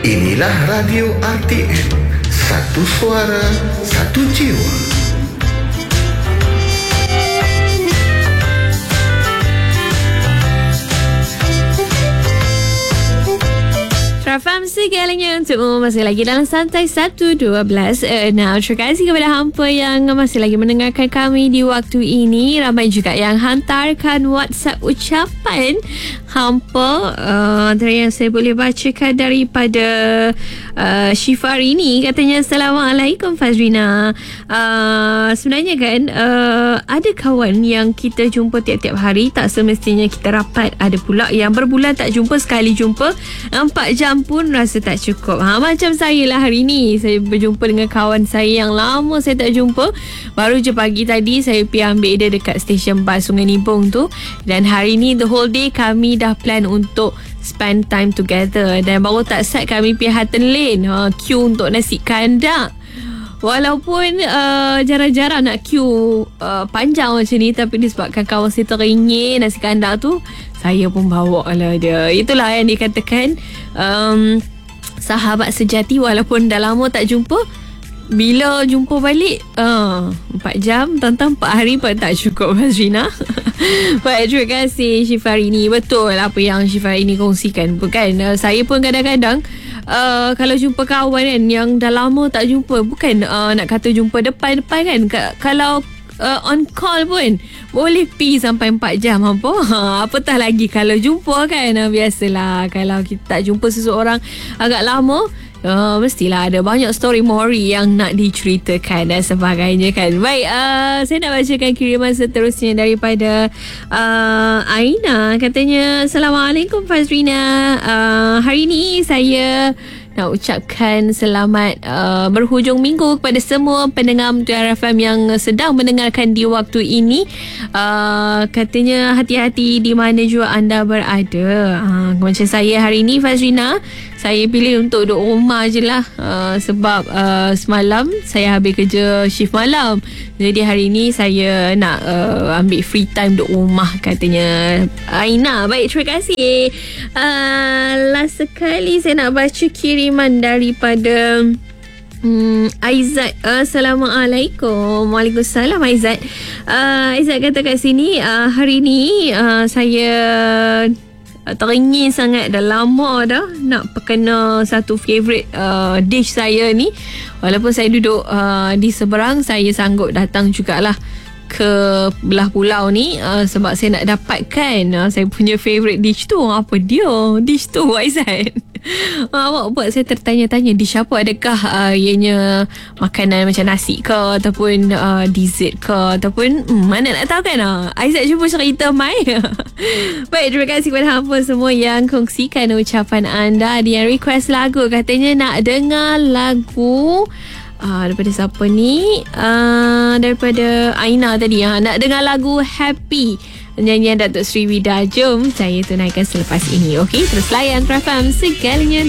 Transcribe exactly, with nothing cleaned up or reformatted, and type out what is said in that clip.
Inilah Radio R T M. Satu suara, satu jiwa. Faham segalanya untukmu. Masih lagi dalam Santai satu dua belas. uh, Now, terima kasih kepada hampa yang masih lagi mendengarkan kami di waktu ini. Ramai juga yang hantarkan WhatsApp ucapan hampa. uh, Antara yang saya boleh bacakan daripada uh, Syifarini. Katanya, Assalamualaikum Fazrina. uh, Sebenarnya kan uh, ada kawan yang kita jumpa tiap-tiap hari, tak semestinya kita rapat. Ada pula yang berbulan tak jumpa, sekali jumpa empat jam pun rasa tak cukup. Ha, macam saya lah hari ni. Saya berjumpa dengan kawan saya yang lama saya tak jumpa. Baru je pagi tadi saya pergi ambil dia dekat stesen bas Sungai Nibong tu. Dan hari ni the whole day kami dah plan untuk spend time together. Dan baru tak set kami pergi Hutton Lane. Ha, queue untuk nasi kandak. Walaupun uh, jarang-jarang nak queue uh, panjang macam ni, tapi disebabkan kawan saya teringin nasi kandak tu, saya pun bawa lah dia. Itulah yang dikatakan um, sahabat sejati. Walaupun dah lama tak jumpa, bila jumpa balik uh, empat jam, tentang empat hari pun tak cukup, Fazrina. Baik, terima kasih Syifarini. Betul apa yang Syifarini kongsikan. Bukan, uh, saya pun kadang-kadang Uh, kalau jumpa kawan kan yang dah lama tak jumpa, bukan uh, nak kata jumpa depan-depan kan, K- kalau uh, on call pun boleh pi sampai empat jam apa. Ha, apatah lagi kalau jumpa kan. uh, Biasalah kalau kita tak jumpa seseorang agak lama, Uh, mestilah ada banyak story mori yang nak diceritakan dan sebagainya kan. Baik, uh, saya nak bacakan kiriman seterusnya daripada uh, Aina. Katanya, Assalamualaikum Fazrina. uh, Hari ni saya nak ucapkan selamat uh, berhujung minggu kepada semua pendengar Mutiara F M yang sedang mendengarkan di waktu ini. Uh, katanya, hati-hati di mana jua anda berada. Uh, macam saya hari ni, Fazrina, saya pilih untuk duduk rumah je lah. Uh, sebab uh, semalam saya habis kerja shift malam. Jadi hari ni saya nak uh, ambil free time duduk rumah, katanya Aina. Baik, terima kasih. Uh, last sekali saya nak baca kiriman daripada Hmm, Aizat. Assalamualaikum. Waalaikumsalam Aizat. uh, Aizat kata kat sini, uh, hari ni uh, saya teringin sangat, dah lama dah nak perkena satu favourite uh, dish saya ni. Walaupun saya duduk uh, di seberang, saya sanggup datang jugalah ke belah pulau ni, uh, sebab saya nak dapatkan uh, saya punya favourite dish tu. Apa dia dish tu, Aizat? Awak buat saya tertanya-tanya, dish apa? Adakah uh, ianya makanan macam nasi ke, ataupun uh, dessert ke, ataupun hmm, mana nak tahu kan. uh, Aizat cuba cerita mai. Baik, terima kasih kepada hampa semua yang kongsikan ucapan anda. Dia request lagu, katanya nak dengar lagu Uh, daripada siapa ni? Uh, daripada Aina tadi. uh, Nak dengar lagu Happy, nyanyian Datuk Sri Wida. Jom saya tunaikan selepas ini. Okey, terus layan F M segalanya.